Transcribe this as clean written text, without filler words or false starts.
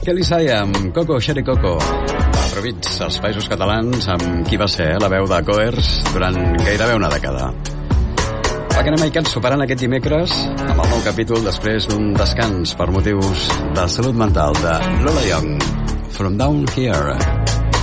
Kelly Saya amb Coco Xeri Coco. Afrobeats als Països Catalans amb qui va ser la veu de Coers durant gairebé una dècada. Va que anem aicats superant aquest dimecres amb el nou capítol després d'un descans per motius de salut mental de Lola Young, From Down Here.